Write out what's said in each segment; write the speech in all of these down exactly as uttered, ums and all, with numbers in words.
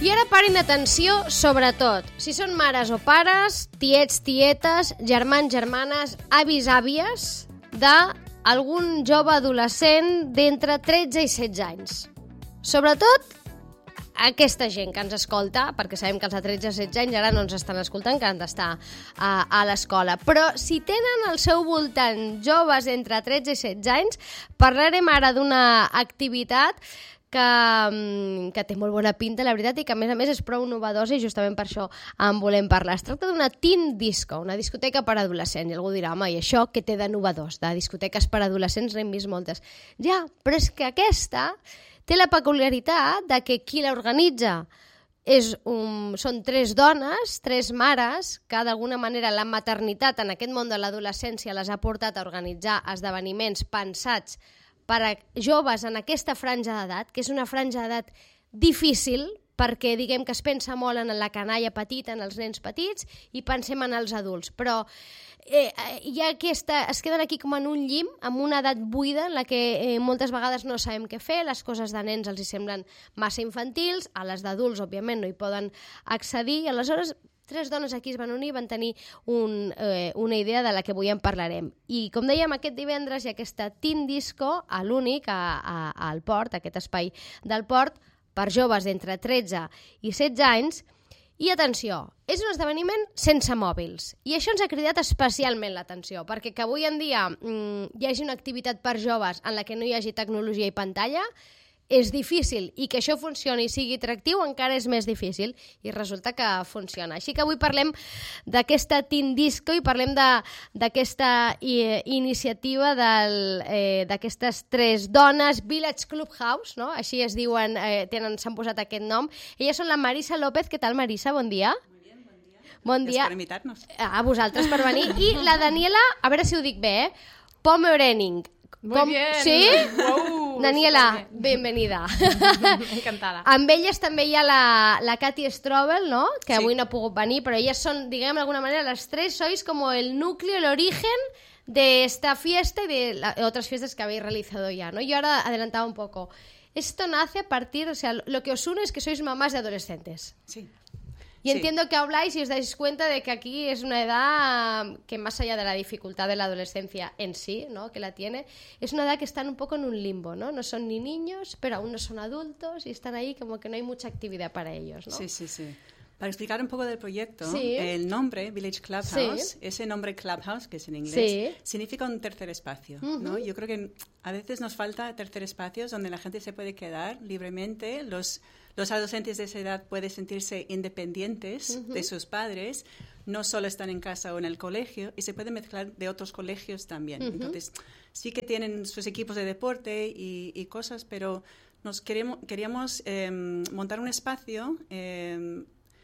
I ara parin atenció, sobretot, si són mares o pares, tiets, tietes, germans, germanes, avis, àvies, d'algun jove adolescent d'entre tretze i setze anys. Sobretot, aquesta gent que ens escolta, perquè sabem que els de tretze a setze anys ara no ens estan escoltant, que han d'estar a, a l'escola. Però si tenen al seu voltant joves entre tretze i setze anys, parlarem ara d'una activitat que, que té molt bona pinta, la veritat, i que a més a més és prou novedosa i justament per això en volem parlar. Es tracta d'una teen disco, una discoteca per adolescents. I algú dirà, home, i això què té de novedós? De discoteques per adolescents n'hem vist moltes. Ja, però és que aquesta té la peculiaritat de que qui l'organitza és un, són tres dones, tres mares, que d'alguna manera la maternitat en aquest món de l'adolescència les ha portat a organitzar esdeveniments pensats per a joves en aquesta franja d'edat, que és una franja d'edat difícil, perquè diguem que es pensa molt en la canalla petita, en els nens petits, i pensem en els adults. Però eh, hi ha aquesta, es queden aquí com en un llim, amb una edat buida, en la que eh, moltes vegades no sabem què fer, les coses de nens els hi semblen massa infantils, a les d'adults, òbviament, no hi poden accedir, i aleshores tres dones aquí es van unir i van tenir un, eh, una idea de la que avui en parlarem. I, com dèiem, aquest divendres hi ha aquesta Teen Disco, a l'únic, a, a, al Port, aquest espai del Port, per joves d'entre tretze i setze anys. I atenció, és un esdeveniment sense mòbils. I això ens ha cridat especialment l'atenció, perquè que avui en dia mmm, hi hagi una activitat per joves en la que no hi hagi tecnologia i pantalla és difícil, i que això funcioni i sigui atractiu encara és més difícil, i resulta que funciona. Així que avui parlem d'aquesta Teen Disco i parlem d'aquesta eh, iniciativa eh, d'aquestes tres dones, Village Clubhouse, no? Així es diuen, eh, tenen, s'han posat aquest nom. Elles són la Marisa López. Què tal, Marisa? Bon dia. Muy bien, bon dia. Bon dia. Per invitar-nos. A vosaltres per venir. I la Daniela, a veure si ho dic bé, eh? Pomerening. Muy Com... bien. Sí? Wow, Daniela, benvenida. Encantada. Amb elles també hi ha la, la Katy Strobel, ¿no? Que sí. avui no ha pogut venir, però elles són, diguem d'alguna manera, las tres sois como el núcleo, el origen de esta fiesta y de la, otras fiestas que habéis realizado ya, ¿no? Yo ahora adelantaba un poco. Esto nace a partir, o sea, lo que os une es que sois mamás de adolescentes. Sí. Y entiendo sí. que habláis y os dais cuenta de que aquí es una edad que, más allá de la dificultad de la adolescencia en sí, ¿no? Que la tiene, es una edad que están un poco en un limbo, ¿no? No son ni niños, pero aún no son adultos y están ahí como que no hay mucha actividad para ellos, ¿no? Sí, sí, sí. Para explicar un poco del proyecto, sí. el nombre Village Clubhouse, sí. ese nombre Clubhouse, que es en inglés, sí. significa un tercer espacio, uh-huh. ¿no? Yo creo que a veces nos falta tercer espacios donde la gente se puede quedar libremente. Los, los adolescentes de esa edad pueden sentirse independientes uh-huh. de sus padres, no solo están en casa o en el colegio, y se pueden mezclar de otros colegios también. Uh-huh. Entonces, sí que tienen sus equipos de deporte y, y cosas, pero nos queremos, queríamos eh, montar un espacio eh,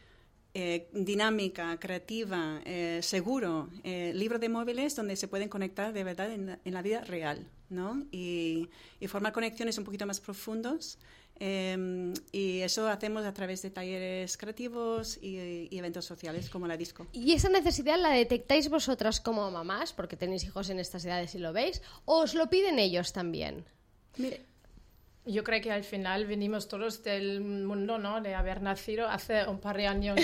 Eh, dinámica, creativa, eh, seguro, eh, libre de móviles, donde se pueden conectar de verdad en la, en la vida real, ¿no? Y, y formar conexiones un poquito más profundos. Eh, y eso hacemos a través de talleres creativos y, y eventos sociales como la disco. ¿Y esa necesidad la detectáis vosotras como mamás, porque tenéis hijos en estas edades y lo veis, o os lo piden ellos también? Mire, yo creo que al final venimos todos del mundo, ¿no? De haber nacido hace un par de años.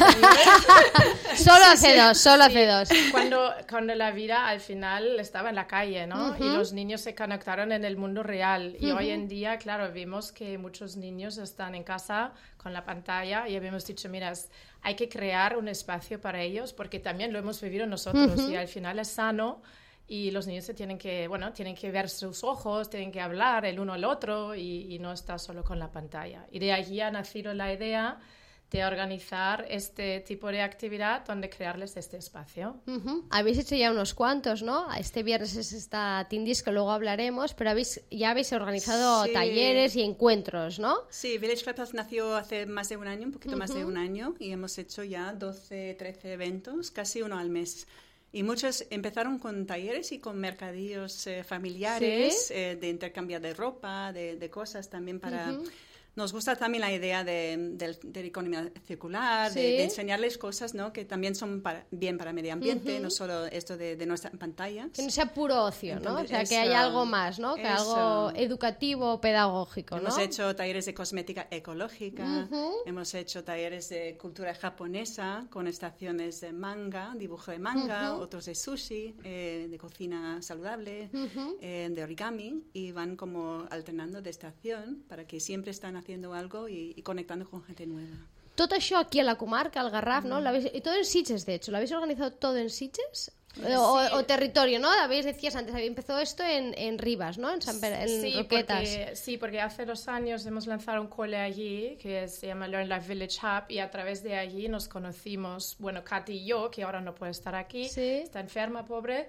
Solo hace sí, dos, solo sí. hace dos. Cuando, cuando la vida al final estaba en la calle, ¿no? Uh-huh. Y los niños se conectaron en el mundo real. Y uh-huh. hoy en día, claro, vemos que muchos niños están en casa con la pantalla y habíamos dicho, mira, hay que crear un espacio para ellos porque también lo hemos vivido nosotros uh-huh. y al final es sano. Y los niños se tienen que, bueno, tienen que ver sus ojos, tienen que hablar el uno al otro y, y no estar solo con la pantalla. Y de allí ha nacido la idea de organizar este tipo de actividad donde crearles este espacio. Uh-huh. Habéis hecho ya unos cuantos, ¿no? Este viernes es esta Teen Disco, luego hablaremos, pero habéis, ya habéis organizado sí. talleres y encuentros, ¿no? Sí, Village Clubhouse nació hace más de un año, un poquito uh-huh. más de un año, y hemos hecho ya doce, trece eventos, casi uno al mes. Y muchos empezaron con talleres y con mercadillos eh, familiares, ¿sí? eh, de intercambiar de ropa, de, de cosas también para, uh-huh. nos gusta también la idea de, de, de economía circular, ¿Sí? de, de enseñarles cosas, ¿no? Que también son para, bien para el medio ambiente, uh-huh. no solo esto de, de nuestras pantallas. Que no sea puro ocio, ¿no? Entonces, o sea, eso, que haya algo más, ¿no? Que eso. algo educativo, pedagógico, ¿no? Hemos hecho talleres de cosmética ecológica, uh-huh. hemos hecho talleres de cultura japonesa con estaciones de manga, dibujo de manga, uh-huh. otros de sushi, eh, de cocina saludable, uh-huh. eh, de origami, y van como alternando de estación para que siempre están haciendo algo y, y conectando con gente nueva. Todo eso aquí en la comarca, al Garraf, ¿no? ¿Lo habéis, y todo en Sitges, de hecho. ¿Lo habéis organizado todo en Sitges? Sí. O, o territorio, ¿no? Habéis, decías antes, había empezado esto en, en Rivas, ¿no? En, San per, en sí, Roquetas. Porque, sí, porque hace dos años hemos lanzado un cole allí que se llama Learn Life Village Hub, y a través de allí nos conocimos, bueno, Katy y yo, que ahora no puede estar aquí, sí. está enferma, pobre,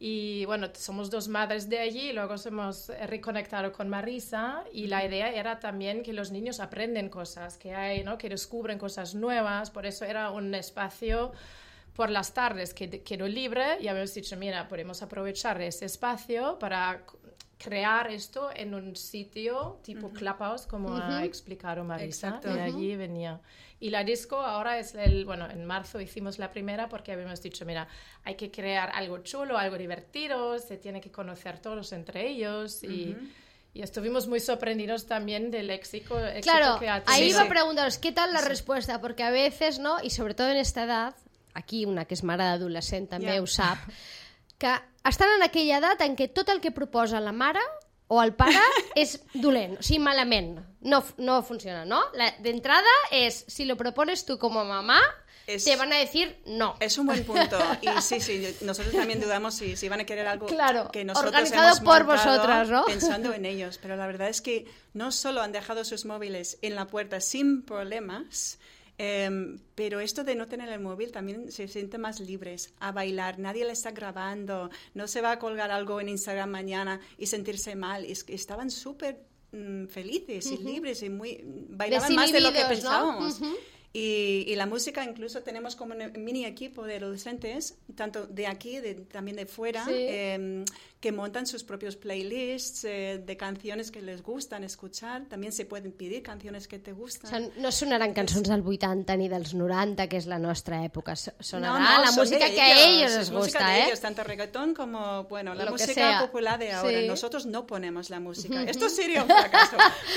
y bueno, somos dos madres de allí, y luego nos hemos reconectado con Marisa, y la idea era también que los niños aprenden cosas, que hay, ¿no? Que descubren cosas nuevas, por eso era un espacio por las tardes que quedó libre, y habíamos dicho, mira, podemos aprovechar ese espacio para crear esto en un sitio tipo uh-huh. Clubhouse, como uh-huh. ha explicado Marisa. Exacto. De allí uh-huh. venía. Y la disco ahora es el, bueno, en marzo hicimos la primera porque habíamos dicho, mira, hay que crear algo chulo, algo divertido, se tiene que conocer todos entre ellos, y... Uh-huh. Y estuvimos muy sorprendidos también del éxito, éxito claro, que ha tenido. Ahí iba a preguntaros, ¿qué tal la sí. respuesta? Porque a veces, ¿no? Y sobre todo en esta edad, aquí una que és mare d'adolescent també yeah. ho sap, que estan en aquella edat en què tot el que proposa la mare o el pare és dolent, o sigui, malament. No, no funciona, ¿no? La, de entrada es, si lo propones tú como mamá, es, te van a decir no. Es un buen punto. Y sí, sí, nosotros también dudamos si, si van a querer algo claro, que nosotros organizado hemos por montado vosotras, ¿no? Pensando en ellos. Pero la verdad es que no solo han dejado sus móviles en la puerta sin problemas, Eh, pero esto de no tener el móvil también se siente más libres a bailar, nadie le está grabando, no se va a colgar algo en Instagram mañana y sentirse mal. Es que estaban súper mm, felices uh-huh. y libres y muy bailaban más de lo que pensábamos. ¿No? Uh-huh. Y, y la música, incluso tenemos como un mini equipo de adolescentes, tanto de aquí, de, también de fuera, sí. eh, que montan sus propios playlists eh, de canciones que les gustan escuchar. También se pueden pedir canciones que te gustan. O sea, no sonaran cançons dels vuitanta ni dels noranta, que és la nostra època. Sonarà no, no, la música de que a ellos les es gusta, música ¿eh? De ellos, tanto reggaetón como, bueno, la lo música popular de ahora. Sí. Nosotros no ponemos la música. Esto sería un fracaso.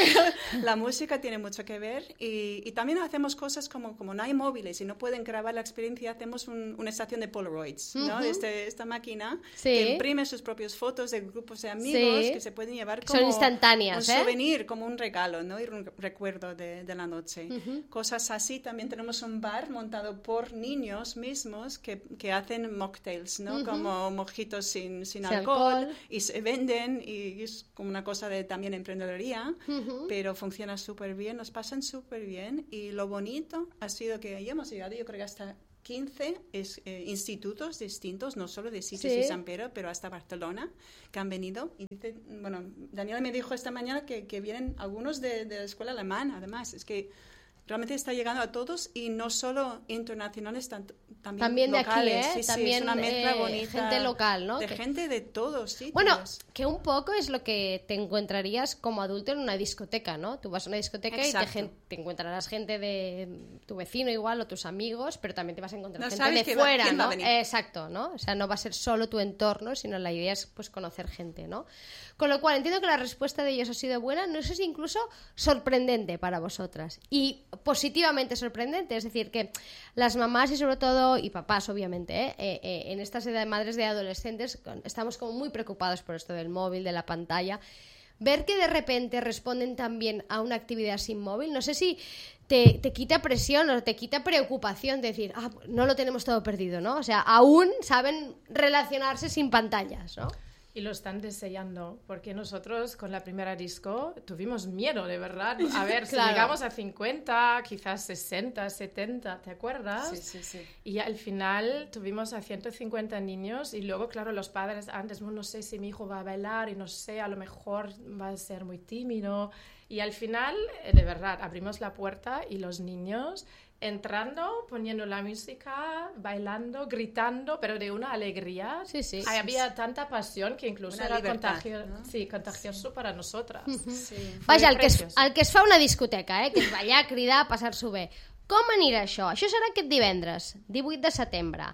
La música tiene mucho que ver, y, y también hacemos cosas como, como no hay móviles y no pueden grabar la experiencia, hacemos un, una estación de Polaroids, ¿no? Uh-huh. Este, esta máquina sí. que imprime sus propios fotos de grupos de amigos sí. que se pueden llevar como son instantáneas, un ¿eh? souvenir, como un regalo, ¿no? Y un recuerdo de, de la noche. Uh-huh. Cosas así. También tenemos un bar montado por niños mismos que, que hacen mocktails, ¿no? Uh-huh. Como mojitos sin, sin, sin alcohol, alcohol, y se venden, y es como una cosa de también emprendedoría, uh-huh. pero funciona súper bien, nos pasan súper bien, y lo bonito ha sido que ya hemos llegado, yo creo que hasta quince es, eh, institutos distintos, no solo de Sitges sí. y San Pedro, pero hasta Barcelona, que han venido. Y dice, bueno, Daniela me dijo esta mañana que, que vienen algunos de, de la escuela alemana, además. Es que realmente está llegando a todos, y no solo internacionales, tanto, también, también de locales. aquí, ¿eh? Sí, también sí, es una mezcla eh, bonita. Gente local, ¿no? De que... gente de todos sitios. Bueno, que un poco es lo que te encontrarías como adulto en una discoteca, ¿no? Tú vas a una discoteca Exacto. y te, te encontrarás gente de tu vecino igual o tus amigos, pero también te vas a encontrar no gente de va, fuera, ¿no? Eh, exacto, ¿no? O sea, no va a ser solo tu entorno, sino la idea es pues conocer gente, ¿no? Con lo cual entiendo que la respuesta de ellos ha sido buena, no sé si incluso sorprendente para vosotras, y positivamente sorprendente, es decir, que las mamás y sobre todo, y papás obviamente, ¿eh? Eh, eh, en estas edades, madres de adolescentes, estamos como muy preocupados por esto del móvil, de la pantalla. Ver que de repente responden también a una actividad sin móvil, no sé si te, te quita presión o te quita preocupación de decir, ah, no lo tenemos todo perdido, ¿no? O sea, aún saben relacionarse sin pantallas, ¿no? Y lo están deseando, porque nosotros con la primera disco tuvimos miedo, de verdad. A ver, claro. Si llegamos a cincuenta, quizás sesenta, setenta, ¿te acuerdas? Sí, sí, sí. Y al final tuvimos a ciento cincuenta niños, y luego, claro, los padres antes, no sé si mi hijo va a bailar, y no sé, a lo mejor va a ser muy tímido. Y al final, de verdad, abrimos la puerta y los niños entrando, poniendo la música, bailando, gritando, pero de una alegría. Sí, sí. Había sí, tanta pasión que incluso una era libertad, contagio, ¿no? sí, contagioso sí. para nosotras. Sí. Vaja, el que, es, el que es fa una discoteca, eh? Que es ballar, cridar, passar-s'ho bé. Com anirà això? Això serà aquest divendres, divuit de setembre,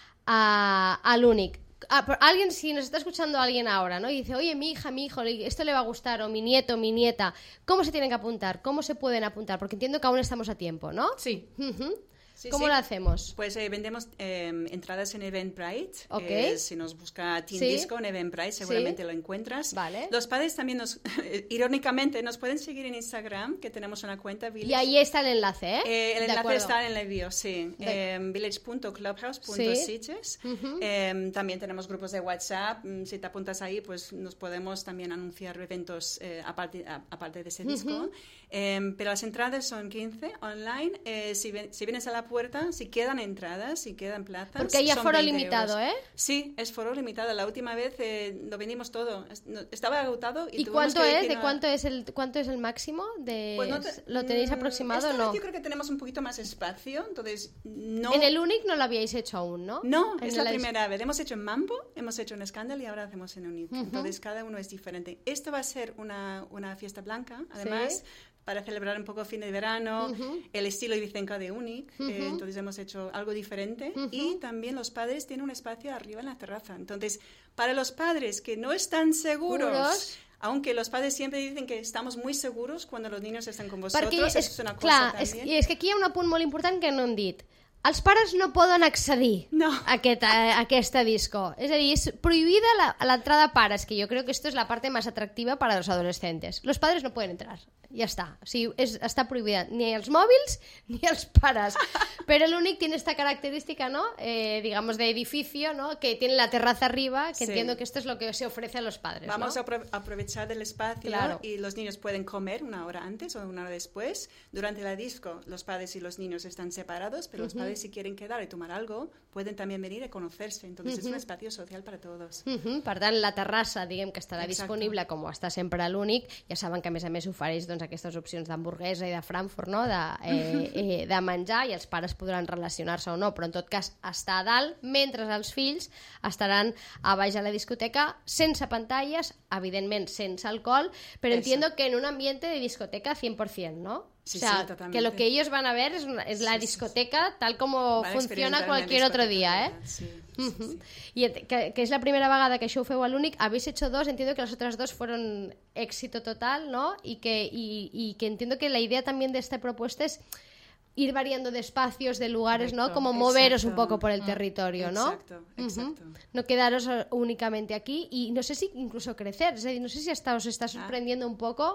a, a l'Únic. Ah, alguien, si nos está escuchando alguien ahora, ¿no? Y dice, oye, mi hija, mi hijo, esto le va a gustar, o mi nieto, mi nieta, ¿cómo se tienen que apuntar? ¿Cómo se pueden apuntar? Porque entiendo que aún estamos a tiempo, ¿no? Sí. Uh-huh. Sí, ¿Cómo sí. lo hacemos? Pues eh, vendemos eh, entradas en Eventbrite. Okay. Eh, si nos busca Teen ¿Sí? Disco en Eventbrite, seguramente ¿Sí? lo encuentras. Vale. Los padres también nos, irónicamente, nos pueden seguir en Instagram, que tenemos una cuenta Village. Y ahí está el enlace, ¿eh? eh el de enlace acuerdo. está en la bio, sí. De... Eh, village punto clubhouse punto sitges. Sí. Uh-huh. eh, también tenemos grupos de WhatsApp. Si te apuntas ahí, pues nos podemos también anunciar eventos eh, aparte, a, aparte de ese disco. Uh-huh. eh, pero las entradas son quince online. Eh, si, ven, si vienes a la puerta, si quedan entradas, si quedan plazas. Porque hay foro limitado, euros. ¿eh? Sí, es foro limitado. La última vez eh, lo vendimos todo. Estaba agotado. ¿Y, ¿Y cuánto que es? ¿De a... cuánto es el cuánto es el máximo? De... Pues no te... ¿Lo tenéis aproximado o no? Yo creo que tenemos un poquito más espacio, entonces no... En el Únic no lo habíais hecho aún, ¿no? No, en es la el... primera vez. Hemos hecho en Mambo, hemos hecho en Scandal y ahora hacemos en Únic. Uh-huh. Entonces cada uno es diferente. Esto va a ser una, una fiesta blanca, además... ¿Sí? Para celebrar un poco fin de verano, uh-huh. el estilo ibicenca de Únic, uh-huh. eh, entonces hemos hecho algo diferente uh-huh. y también los padres tienen un espacio arriba en la terraza. Entonces, para los padres que no están seguros, ¿Seguros? Aunque los padres siempre dicen que estamos muy seguros cuando los niños están con vosotros, Perquè és, és una cosa clar, también. És, és que aquí hi ha un punt molt important que no hem dit. Els pares no poden accedir no. a, aquest, a, a aquesta disco. És a dir, és prohibida la, la entrada a pares, que yo creo que esto es la parte más atractiva para los adolescentes. Los padres no pueden entrar. Ya está. O sigui, és, està prohibida ni els mòbils ni els pares. Pero el Únic tiene esta característica, ¿no? Eh, digamos, de edificio, ¿no? Que tiene la terraza arriba, que sí. entiendo que esto es lo que se ofrece a los padres. Vamos ¿no? a apro- aprovechar el espacio claro. y los niños pueden comer una hora antes o una hora después. Durante la disco, los padres y los niños están separados, pero uh-huh. los padres si quieren quedar y tomar algo, pueden también venir a conocerse. Entonces uh-huh. es un espacio social para todos. Uh-huh. Per tant, la terrassa, diguem que estarà Exacte. disponible com està sempre a l'Únic. Ja saben que a més a més ofereix doncs, aquestes opcions d'hamburguesa i de Frankfurt, no? de, eh, eh, de menjar, i els pares podran relacionar-se o no, però en tot cas està a dalt, mentre els fills estaran a baix a la discoteca sense pantalles, evidentment sense alcohol, però Eso. entiendo que en un ambiente de discoteca cien por ciento, ¿no? Sí, o sea, sí, totalmente. que lo que ellos van a ver es, una, es sí, la discoteca sí, sí. tal como van funciona cualquier otro día, ¿eh? Sí, uh-huh. sí, sí. Y que, que es la primera vegada que això ho feu a l'Únic. Habéis hecho dos, entiendo que las otras dos fueron éxito total, ¿no? Y que, y, y que entiendo que la idea también de esta propuesta es ir variando de espacios, de lugares, Correcto, ¿no? Como moveros exacto. un poco por el territorio, ¿no? Exacto, exacto. Uh-huh. No quedaros únicamente aquí y no sé si incluso crecer, es decir, no sé si hasta os está sorprendiendo ah. un poco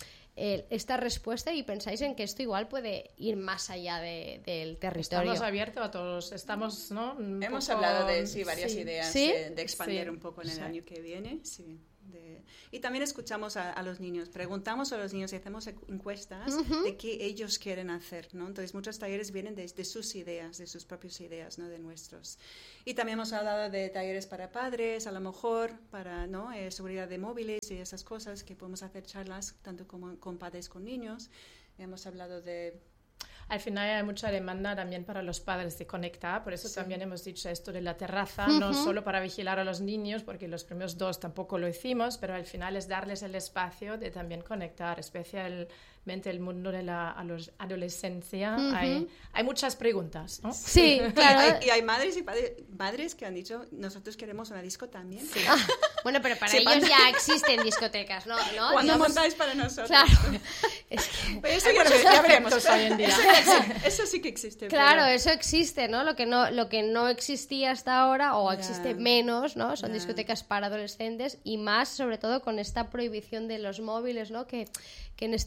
eh, esta respuesta y pensáis en que esto igual puede ir más allá de, del territorio. Estamos abiertos a todos, estamos, ¿no? Un Hemos poco... hablado de sí, varias sí. ideas ¿Sí? De, de expandir sí. un poco en el sí. año que viene, sí. De... Y también escuchamos a, a los niños, preguntamos a los niños y hacemos encuestas uh-huh. de qué ellos quieren hacer, ¿no? Entonces muchos talleres vienen de, de sus ideas, de sus propias ideas, no de nuestros. Y también hemos hablado de talleres para padres, a lo mejor para ¿no? eh, seguridad de móviles y esas cosas que podemos hacer charlas tanto como con padres con niños. Hemos hablado de... Al final hay mucha demanda también para los padres de conectar, por eso sí. también hemos dicho esto de la terraza, uh-huh. no solo para vigilar a los niños, porque los primeros dos tampoco lo hicimos, pero al final es darles el espacio de también conectar, especialmente el mundo de la adolescencia. Uh-huh. Hay, hay muchas preguntas, ¿no? Sí, claro. Y hay, y hay madres y padres, madres que han dicho, nosotros queremos una disco también. Sí. Ah, bueno, pero para sí, ellos para... ya existen discotecas, ¿no? ¿No? ¿Cuándo Digamos... montáis para nosotros? Claro. Es que... Pero eso ya, ya veremos. Hoy en día. Eso, eso sí que existe. Claro, pero... eso existe, ¿no? Lo que no, lo que no existía hasta ahora, o yeah. existe menos, ¿no? Son yeah. discotecas para adolescentes y más, sobre todo, con esta prohibición de los móviles, ¿no? Que, que en este mundo de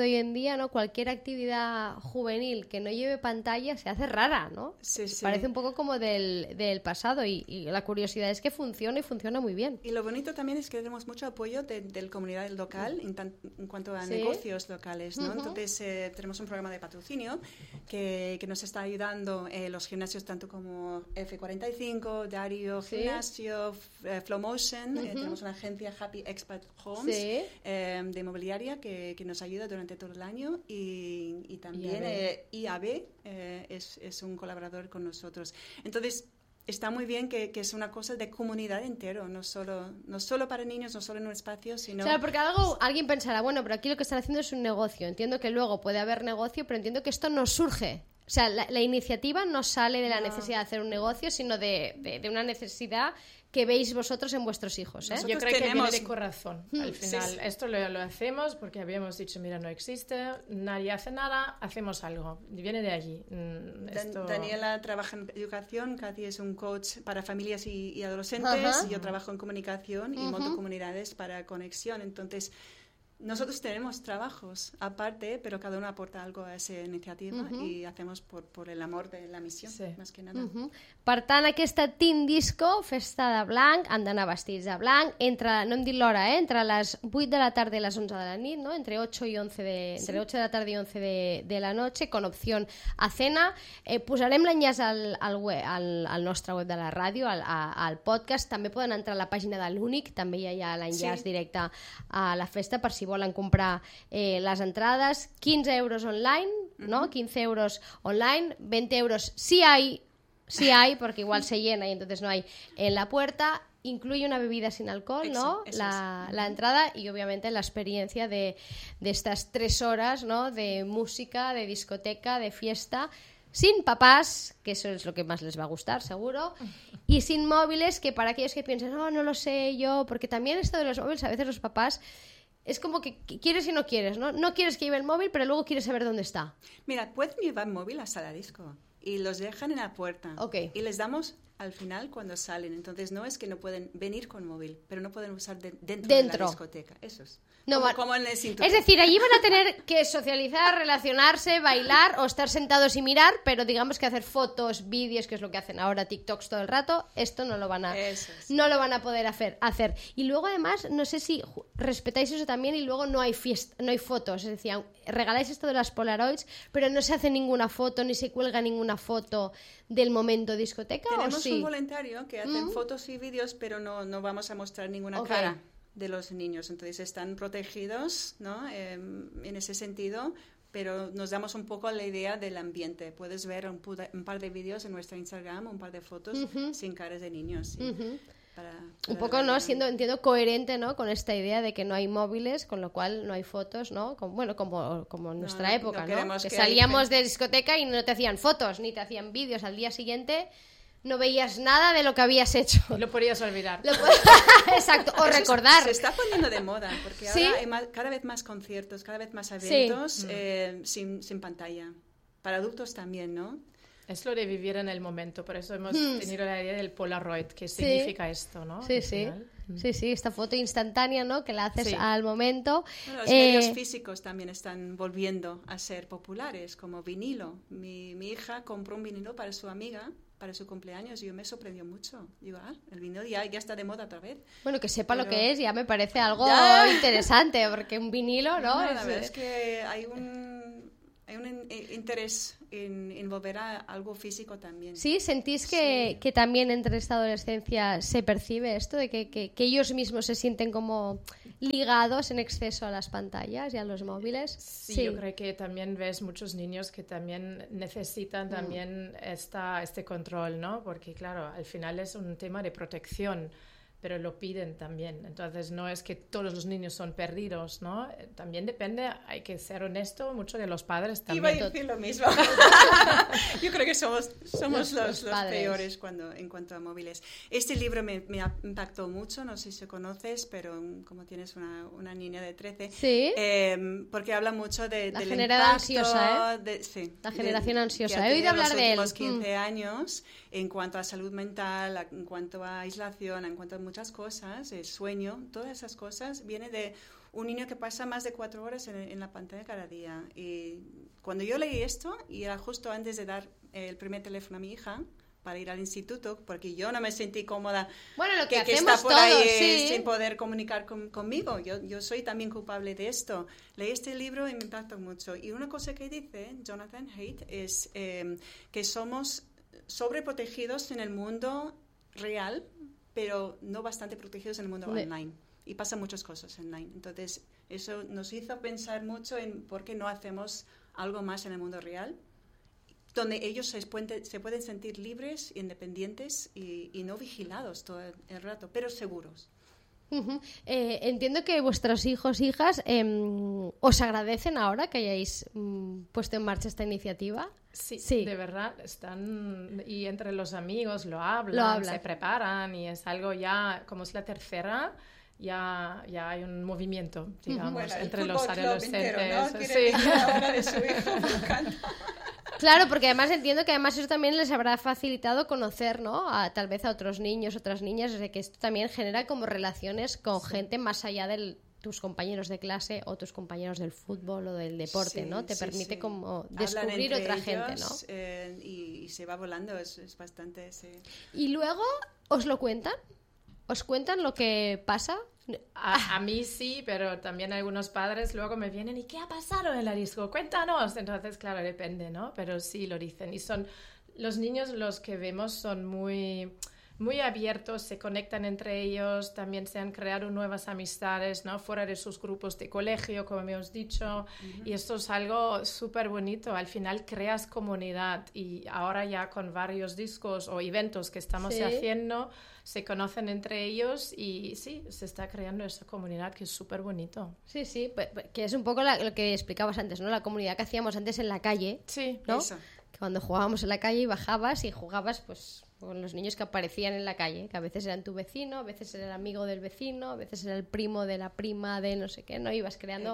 hoy en día, ¿no? Cualquier actividad juvenil que no lleve pantalla se hace rara, ¿no? Sí, sí. Parece un poco como del, del pasado y, y la curiosidad es que funciona y funciona muy bien. Y lo bonito también es que tenemos mucho apoyo de, de la comunidad local en, tan, en cuanto a sí. negocios locales, ¿no? Uh-huh. Entonces eh, tenemos un programa de patrocinio que, que nos está ayudando eh, los gimnasios tanto como F cuarenta y cinco, Dario ¿Sí? Gimnasio, eh, Flowmotion, uh-huh. eh, tenemos una agencia Happy Expat Homes ¿Sí? eh, de inmobiliaria que, que nos ayuda durante todo el año y, y también eh, I A B eh, es, es un colaborador con nosotros. Entonces, está muy bien que, que es una cosa de comunidad entero, no solo, no solo para niños, no solo en un espacio, sino... Claro, porque algo, alguien pensará, bueno, pero aquí lo que están haciendo es un negocio. Entiendo que luego puede haber negocio, pero entiendo que esto no surge. O sea, la, la iniciativa no sale de la no. necesidad de hacer un negocio, sino de, de, de una necesidad que veis vosotros en vuestros hijos, ¿eh? Yo creo tenemos... que viene de corazón, al final. Sí, sí. Esto lo, lo hacemos porque habíamos dicho, mira, no existe, nadie hace nada, hacemos algo. Viene de allí. Esto... Daniela trabaja en educación, Katy es un coach para familias y, y adolescentes, uh-huh. y yo trabajo en comunicación y uh-huh. monto comunidades para conexión. Entonces, nosotros tenemos trabajos aparte, pero cada uno aporta algo a esa iniciativa uh-huh. y hacemos por, por el amor de la misión, sí. más que nada. Uh-huh. Per tant, aquesta Teen Disco, festa de blanc, han d'anar vestits de blanc, entre, no hem dit l'hora, eh? Entre les vuit de la tarda i les onze de la nit, ¿no? Entre ocho y once de, sí. entre ocho de la tarda y once de, de la noche, con opción a cena. Eh, posarem l'enllaç al, al, web, al, al nostre web de la ràdio, al, a, al podcast. També poden entrar a la pàgina de l'Únic, també hi ha l'enllaç sí. directe a la festa per si volen comprar eh, les entrades. quince euros online, ¿no? Uh-huh. quince euros online, veinte euros si hay, si hay, porque igual se llena y entonces no hay en la puerta. Incluye una bebida sin alcohol, ¿no? Eso, eso la, es. la entrada y obviamente la experiencia de, de estas tres horas, ¿no? De música, de discoteca, de fiesta, sin papás, que eso es lo que más les va a gustar, seguro, y sin móviles, que para aquellos que piensan, no, no lo sé yo, porque también esto de los móviles, a veces los papás es como que quieres y no quieres, ¿no? No quieres que lleve el móvil, pero luego quieres saber dónde está. Mira, pueden llevar móvil hasta la disco y los dejan en la puerta. Okay. Y les damos al final cuando salen. Entonces no es que no pueden venir con móvil, pero no pueden usar de, dentro, dentro de la discoteca. Eso es. No, como, como en el cinturón. Es decir, allí van a tener que socializar, relacionarse, bailar o estar sentados y mirar, pero digamos que hacer fotos, vídeos, que es lo que hacen ahora, TikToks todo el rato, esto no lo van a, eso es. no lo van a poder hacer, hacer. Y luego además, no sé si respetáis eso también y luego no hay fiesta, no hay fotos, es decir, regaláis esto de las Polaroids, pero no se hace ninguna foto, ni se cuelga ninguna foto del momento discoteca. Tenemos ¿o sí? un voluntario que hace ¿Mm? fotos y vídeos, pero no, no vamos a mostrar ninguna okay. cara de los niños, entonces están protegidos, ¿no? Eh, en ese sentido, pero nos damos un poco la idea del ambiente. Puedes ver un, puda, un par de vídeos en nuestro Instagram, un par de fotos uh-huh. sin caras de niños. ¿Sí? Uh-huh. Para, para un poco, ¿no? Siendo, entiendo, coherente, ¿no? Con esta idea de que no hay móviles, con lo cual no hay fotos, ¿no? Como, bueno, como, como en nuestra no, época, no ¿no? Que, que salíamos hay... de discoteca y no te hacían fotos, ni te hacían vídeos. Al día siguiente no veías nada de lo que habías hecho. Lo podías olvidar. Lo pod... Exacto, o recordar. Se está poniendo de moda, porque ¿Sí? ahora hay más, cada vez más conciertos, cada vez más eventos sí. eh, sin, sin pantalla. Para adultos también, ¿no? Es lo de vivir en el momento, por eso hemos mm. tenido la idea del Polaroid, que significa sí. esto, ¿no? Sí, sí. Mm. Sí, sí, esta foto instantánea, ¿no? Que la haces sí. al momento. Bueno, los eh... medios físicos también están volviendo a ser populares, como vinilo. Mi, mi hija compró un vinilo para su amiga para su cumpleaños y yo me sorprendió mucho. Digo, ah, el vinilo ya, ya está de moda otra vez. Bueno, que sepa Pero... lo que es ya me parece algo ya. interesante, porque un vinilo, ¿no? no es, la verdad es que hay un, hay un interés en, en volver a algo físico también. Sí, ¿sentís que, sí. que también entre esta adolescencia se percibe esto, de que, que, que ellos mismos se sienten como ligados en exceso a las pantallas y a los móviles? Sí, sí. Yo creo que también ves muchos niños que también necesitan también mm. esta, este control, ¿no? Porque claro, al final es un tema de protección, pero lo piden también. Entonces no es que todos los niños son perdidos, ¿no? También depende, hay que ser honesto, mucho de los padres también. Iba a decir lo mismo. Yo creo que somos, somos los, los, los peores cuando, en cuanto a móviles. Este libro me, me impactó mucho, no sé si conoces, pero como tienes una, una niña de trece, ¿sí? eh, porque habla mucho de, la del generación impacto... ansiosa, ¿eh? De, sí, la generación de, ansiosa. He oído hablar de él. Los quince mm. años, en cuanto a salud mental, en cuanto a aislación, en cuanto a muchas cosas, el sueño, todas esas cosas, viene de un niño que pasa más de cuatro horas en, en la pantalla cada día. Y cuando yo leí esto, y era justo antes de dar el primer teléfono a mi hija para ir al instituto, porque yo no me sentí cómoda bueno, lo que, que, que hacemos está por todos, ahí sí. sin poder comunicar con, conmigo. Yo, yo soy también culpable de esto. Leí este libro y me impactó mucho. Y una cosa que dice Jonathan Haidt es eh, que somos sobreprotegidos en el mundo real, pero no bastante protegidos en el mundo Me... online. Y pasan muchas cosas online. Entonces, eso nos hizo pensar mucho en por qué no hacemos algo más en el mundo real, donde ellos se pueden, se pueden sentir libres, independientes y, y no vigilados todo el rato, pero seguros. Uh-huh. Eh, entiendo que vuestros hijos, hijas, eh, os agradecen ahora que hayáis mm, puesto en marcha esta iniciativa. Sí, sí, de verdad, están, y entre los amigos lo hablan, lo hablan, se preparan, y es algo ya, como es la tercera, ya, ya hay un movimiento, digamos, bueno, entre los adolescentes. Entero, ¿no? Sí. Ahora de su hijo, me encanta. Claro, porque además entiendo que además eso también les habrá facilitado conocer, ¿no? A, tal vez a otros niños, otras niñas, o sea, que esto también genera como relaciones con sí. gente más allá de tus compañeros de clase o tus compañeros del fútbol o del deporte, sí, ¿no? Te sí, permite sí. como descubrir otra ellos, gente, ¿no? Eh, y, y se va volando, es, es bastante... Sí. ¿Y luego os lo cuentan? ¿Os cuentan lo que pasa? A, a mí sí, pero también algunos padres luego me vienen, ¿y qué ha pasado en la disco? Cuéntanos. Entonces, claro, depende, ¿no? Pero sí lo dicen. Y son los niños, los que vemos, son muy, muy abiertos, se conectan entre ellos, también se han creado nuevas amistades, ¿no? Fuera de sus grupos de colegio, como hemos dicho. Uh-huh. Y esto es algo súper bonito. Al final creas comunidad, y ahora ya con varios discos o eventos que estamos ¿sí? haciendo, se conocen entre ellos y sí, se está creando esa comunidad que es súper bonito. Sí, sí, que es un poco la, lo que explicabas antes, ¿no? La comunidad que hacíamos antes en la calle, sí, ¿no? Eso. Que cuando jugábamos en la calle y bajabas y jugabas, pues, con los niños que aparecían en la calle, que a veces eran tu vecino, a veces era el amigo del vecino, a veces era el primo de la prima de no sé què, no? Ibas creando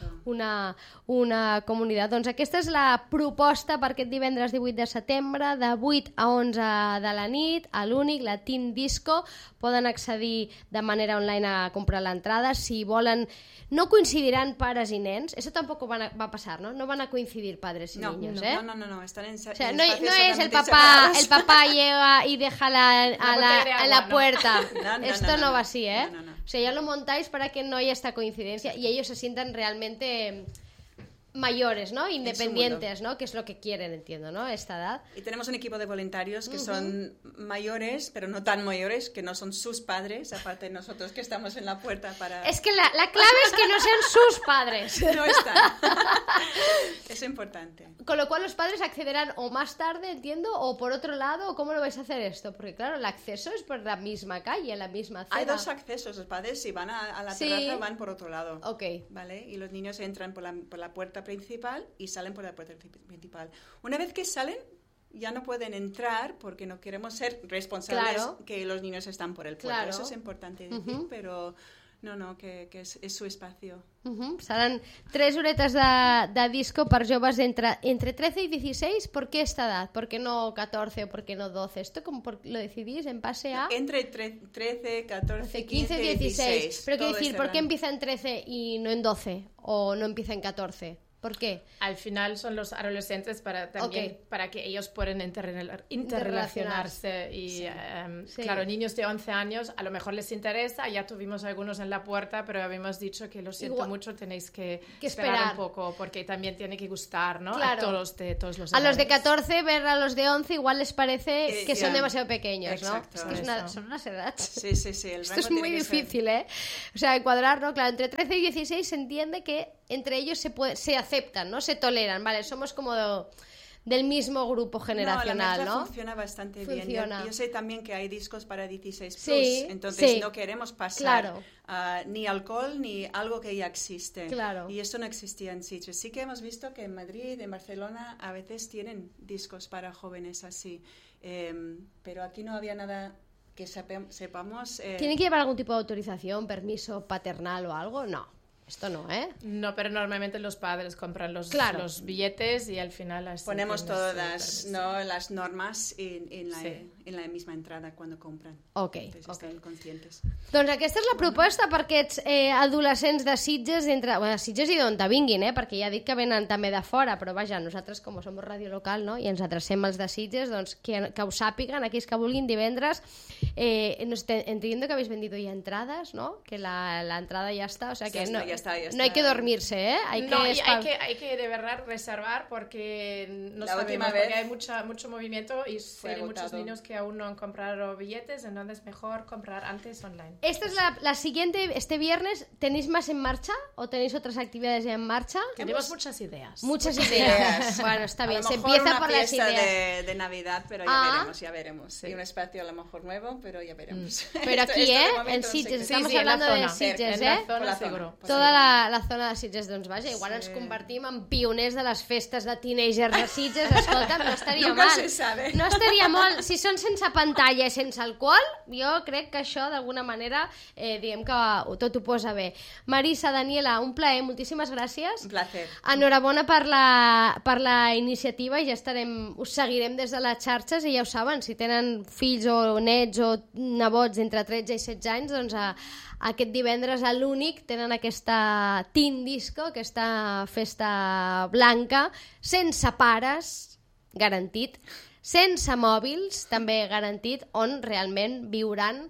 una, una comunitat. Doncs aquesta és la proposta per aquest divendres divuit de setembre, de vuit a onze de la nit, a l'Únic, la Teen Disco. Poden accedir de manera online a comprar l'entrada. Si volen, no coincidiran pares i nens, eso tampoco van a, va a pasar, ¿no? No van a coincidir padres y no, niños, no, ¿eh? No, no, no, no, están en, o sea, en no, no es el papá, el papá llega y deja la, a, la, a la puerta. No, no, Esto no, no, no, va así, ¿eh? No, no, no. O sea, ya lo montáis para que no haya esta coincidencia y ellos se sientan realmente mayores, ¿no? Independientes, ¿no? Que es lo que quieren, entiendo, ¿no? A esta edad. Y tenemos un equipo de voluntarios que uh-huh. son mayores, pero no tan mayores, que no son sus padres, aparte de nosotros que estamos en la puerta para... Es que la, la clave es que no sean sus padres. No están. Es importante. Con lo cual los padres accederán o más tarde, entiendo, o por otro lado, o ¿cómo lo vais a hacer esto? Porque claro, el acceso es por la misma calle, la misma acera. Hay dos accesos, los padres si van a, a la sí. terraza van por otro lado. Ok. ¿Vale? Y los niños entran por la, por la puerta principal y salen por la puerta principal. Una vez que salen, ya no pueden entrar porque no queremos ser responsables claro. que los niños están por el puerto. Claro. Eso es importante decir, uh-huh. pero no, no, que, que es, es su espacio. Uh-huh. Seran tres horetes de, de disco per joves entre, entre trece y dieciséis. ¿Por qué esta edad? ¿Por qué no catorce o por qué no doce? ¿Esto como por, lo decidís en base a...? Entre trece, catorce, quince, dieciséis. dieciséis. Pero quiero decir, ¿por qué empieza en trece y no en doce? ¿O no empieza en catorce? ¿Por qué? Al final son los adolescentes para también okay. para que ellos puedan interrelacionarse, interrelacionarse y sí. Um, sí. claro, niños de once años a lo mejor les interesa, ya tuvimos algunos en la puerta, pero habíamos dicho que lo siento Igual. mucho, tenéis que, que esperar. esperar un poco porque también tiene que gustar, ¿no? Claro. A todos de todos los a los de catorce ver a los de once igual les parece eh, que yeah. son demasiado pequeños, Exacto. ¿no? Es que es una, son unas edades. Sí, sí, sí. El Esto es muy difícil, ser... ¿eh? O sea, encuadrarlo, claro, entre trece y dieciséis se entiende que entre ellos se puede, se aceptan, ¿no? Se toleran, ¿vale? Somos como de, del mismo grupo generacional, ¿no? La mezcla funciona bastante funciona. bien. Yo, yo sé también que hay discos para dieciséis plus, sí, entonces sí. no queremos pasar claro. uh, ni alcohol ni algo que ya existe. Claro. Y esto no existía en Sitges. Sí que hemos visto que en Madrid, en Barcelona, a veces tienen discos para jóvenes así, eh, pero aquí no había nada que sepa, sepamos... Eh... ¿Tienen que llevar algún tipo de autorización, permiso paternal o algo? No. Esto no, ¿eh? No, pero normalmente los padres compran los, claro. los billetes y al final... Las ponemos todas las, ¿no? las normas en, en, la, sí. en la misma entrada cuando compran. Ok. Entonces okay. están conscientes. Doncs aquesta és la proposta per aquests eh, adolescents de Sitges, entre, bueno, de Sitges i d'on te vinguin, eh? Perquè ja dic que venen també de fora, però vaja, nosaltres com som ràdio local, no? I ens adrecem als de Sitges, doncs que, que ho sàpiguen, aquells que vulguin divendres. Eh, no sé, entiendo que habéis vendido ya entradas, ¿no? Que la, la entrada ya está, o sea que sí, no, ya está, ya está. no hay que dormirse, ¿eh? Hay no, que, y hay que hay que de verdad reservar porque no la sabemos, porque hay mucha, mucho movimiento y hay muchos niños que aún no han comprado billetes, entonces mejor comprar antes online. Esta es la, la siguiente, este viernes, ¿tenéis más en marcha o tenéis otras actividades ya en marcha? Tenemos muchas ideas. Muchas, muchas ideas. ideas. Bueno, está bien, se empieza por las ideas. De, de Navidad, pero ya ah. veremos, ya veremos. Sí. Y un espacio a lo mejor nuevo, pero ya veremos. Mm. Pero aquí, esto, esto ¿eh? En Sitges, sí, estamos sí, hablando de Sitges, en ¿eh? La zona, la seguro. Toda la, la zona de Sitges, doncs vaja, igual sí. ens convertim en pioners de les festes de teenagers de Sitges, escolta, no estaria Nunca mal. se sabe. No estaria mal. Si són sense pantalla i sense alcohol, jo crec que això d'alguna manera, eh, diguem que tot ho posa bé. Marisa, Daniela, un plaer, moltíssimes gràcies. Un plaer. Enhorabona per la, per la iniciativa i ja estarem, us seguirem des de les xarxes i ja ho saben, si tenen fills o nets o nebots entre tretze i setze anys, doncs a, aquest divendres a l'Únic tenen aquesta teen disco, aquesta festa blanca, sense pares, garantit, sense mòbils, també garantit, on realment viuran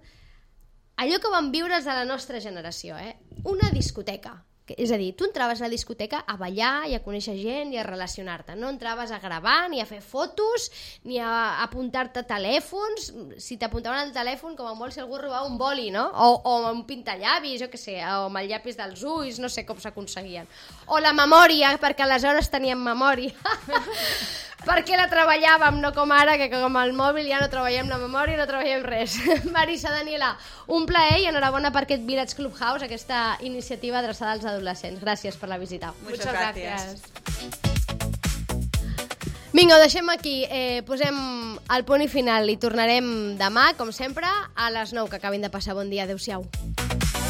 allò que van viure els de la nostra generació, eh? Una discoteca. És a dir, tu entraves a la discoteca a ballar i a conèixer gent i a relacionar-te. No entraves a gravar, ni a fer fotos, ni a apuntar-te telèfons. Si t'apuntaven al telèfon, com a molt, si algú robava un boli, no? O, o un pintallavis, jo què sé, o amb el llapis dels ulls, no sé com s'aconseguien. O la memòria, perquè aleshores teníem memòria. Perquè la treballàvem, no com ara, que com el mòbil ja no treballem la memòria, no treballem res. Marisa, Daniela, un plaer i enhorabona per aquest Village Clubhouse, aquesta iniciativa adreçada als adolescents. Gràcies per la visita. Muchas gracias. Vinga, ho deixem aquí. Eh, posem el punt i final i tornarem demà, com sempre, a les nou, que acabin de passar bon dia. Adéu-siau.